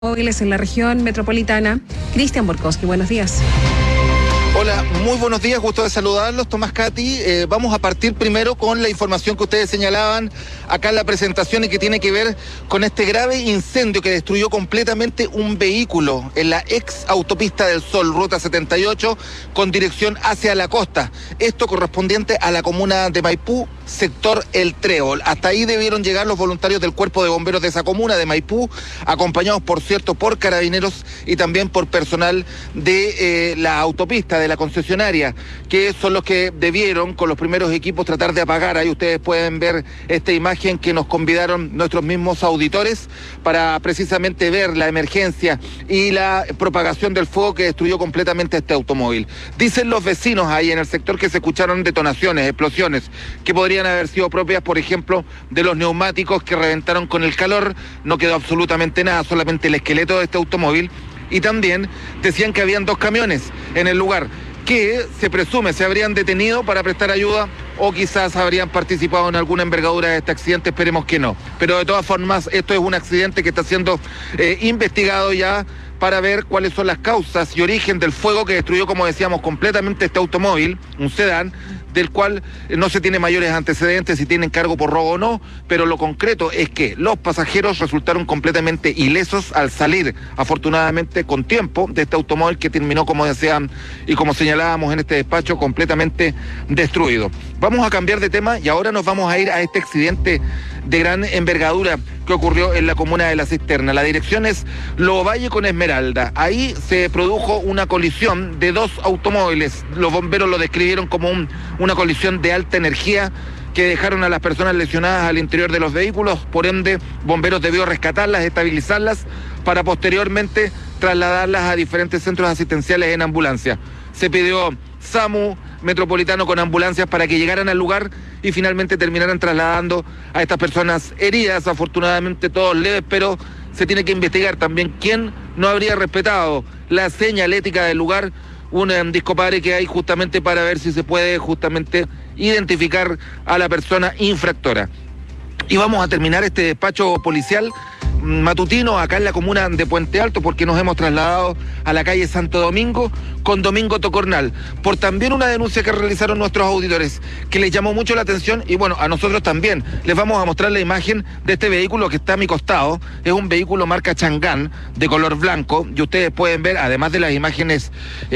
Móviles en la región metropolitana. Cristian Borkowski, buenos días. Hola, muy buenos días, gusto de saludarlos, Tomás Cati. Vamos a partir primero con la información que ustedes señalaban acá en la presentación y que tiene que ver con este grave incendio que destruyó completamente un vehículo en la ex autopista del Sol, ruta 78, con dirección hacia la costa. Esto correspondiente a la comuna de Maipú, sector El Trébol. Hasta ahí debieron llegar los voluntarios del Cuerpo de Bomberos de esa comuna de Maipú, acompañados, por cierto, por carabineros y también por personal de la autopista, de la concesionaria, que son los que debieron con los primeros equipos tratar de apagar. Ahí ustedes pueden ver esta imagen que nos convidaron nuestros mismos auditores para precisamente ver la emergencia y la propagación del fuego que destruyó completamente este automóvil. Dicen los vecinos ahí en el sector que se escucharon detonaciones, explosiones, que podrían haber sido propias, por ejemplo, de los neumáticos que reventaron con el calor. No quedó absolutamente nada, solamente el esqueleto de este automóvil. Y también decían que habían dos camiones en el lugar que se presume se habrían detenido para prestar ayuda o quizás habrían participado en alguna envergadura de este accidente, esperemos que no. Pero de todas formas, esto es un accidente que está siendo investigado ya para ver cuáles son las causas y origen del fuego que destruyó, como decíamos, completamente este automóvil, un sedán, del cual no se tiene mayores antecedentes si tienen cargo por robo o no, pero lo concreto es que los pasajeros resultaron completamente ilesos al salir, afortunadamente con tiempo, de este automóvil que terminó, como decían y como señalábamos en este despacho, completamente destruido. Vamos a cambiar de tema y ahora nos vamos a ir a este accidente de gran envergadura que ocurrió en la comuna de La Cisterna. La dirección es Lovalle con Esmeralda. Ahí se produjo una colisión de dos automóviles. Los bomberos lo describieron como una colisión de alta energía que dejaron a las personas lesionadas al interior de los vehículos. Por ende, bomberos debió rescatarlas, estabilizarlas, para posteriormente trasladarlas a diferentes centros asistenciales en ambulancia. Se pidió SAMU metropolitano con ambulancias para que llegaran al lugar y finalmente terminaran trasladando a estas personas heridas, afortunadamente todos leves, pero se tiene que investigar también quién no habría respetado la señalética del lugar, un discopadre que hay justamente para ver si se puede justamente identificar a la persona infractora. Y vamos a terminar este despacho policial matutino acá en la comuna de Puente Alto, porque nos hemos trasladado a la calle Santo Domingo con Domingo Tocornal, por también una denuncia que realizaron nuestros auditores, que les llamó mucho la atención y bueno, a nosotros también. Les vamos a mostrar la imagen de este vehículo que está a mi costado. Es un vehículo marca Changán, de color blanco, y ustedes pueden ver, además de las imágenes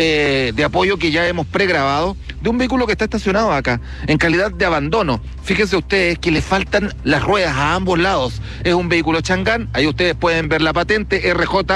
de apoyo que ya hemos pregrabado, de un vehículo que está estacionado acá, en calidad de abandono. Fíjense ustedes que le faltan las ruedas a ambos lados. Es un vehículo Changán, ahí ustedes pueden ver la patente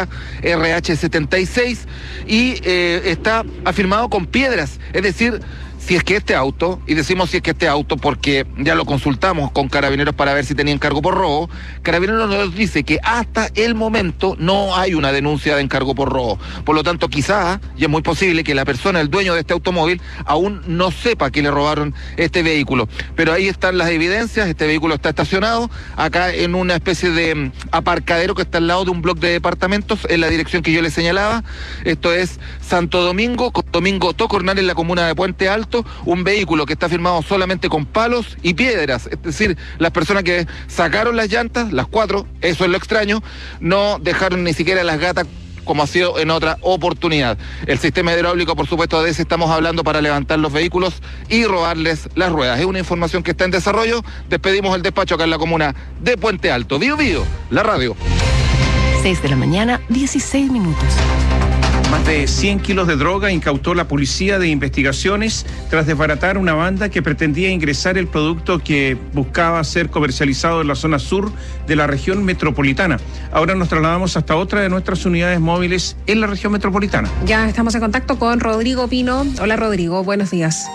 RJ RH76 y está afirmado con piedras, es decir, si es que este auto, y decimos si es que este auto porque ya lo consultamos con carabineros para ver si tenían cargo por robo, carabineros nos dice que hasta el momento no hay una denuncia de encargo por robo. Por lo tanto, quizá, y es muy posible que la persona, el dueño de este automóvil, aún no sepa que le robaron este vehículo. Pero ahí están las evidencias, este vehículo está estacionado acá en una especie de aparcadero que está al lado de un bloque de departamentos en la dirección que yo les señalaba. Esto es Santo Domingo, con Domingo Tocornal en la comuna de Puente Alto. Un vehículo que está firmado solamente con palos y piedras, es decir, las personas que sacaron las llantas, las cuatro, eso es lo extraño, no dejaron ni siquiera las gatas como ha sido en otra oportunidad. El sistema hidráulico, por supuesto, de ese estamos hablando, para levantar los vehículos y robarles las ruedas. Es una información que está en desarrollo. Despedimos el despacho acá en la comuna de Puente Alto. Bío Bío, la radio. 6 de la mañana, 16 minutos. Más de 100 kilos de droga incautó la Policía de Investigaciones tras desbaratar una banda que pretendía ingresar el producto que buscaba ser comercializado en la zona sur de la región metropolitana. Ahora nos trasladamos hasta otra de nuestras unidades móviles en la región metropolitana. Ya estamos en contacto con Rodrigo Pino. Hola Rodrigo, buenos días.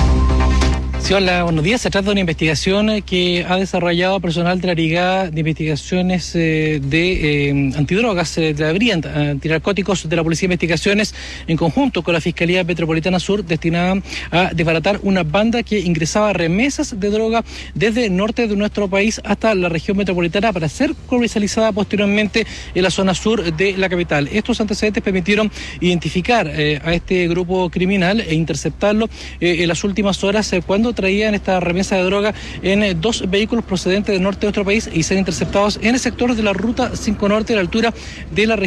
Sí, hola, buenos días. Se trata de una investigación que ha desarrollado personal de la Brigada de Investigaciones de Antidrogas, de la Brigada Antinarcóticos de la Policía de Investigaciones, en conjunto con la Fiscalía Metropolitana Sur, destinada a desbaratar una banda que ingresaba remesas de droga desde el norte de nuestro país hasta la región metropolitana para ser comercializada posteriormente en la zona sur de la capital. Estos antecedentes permitieron identificar a este grupo criminal e interceptarlo en las últimas horas cuando traían esta remesa de droga en 2 vehículos procedentes del norte de nuestro país y ser interceptados en el sector de la ruta 5 Norte a la altura de la región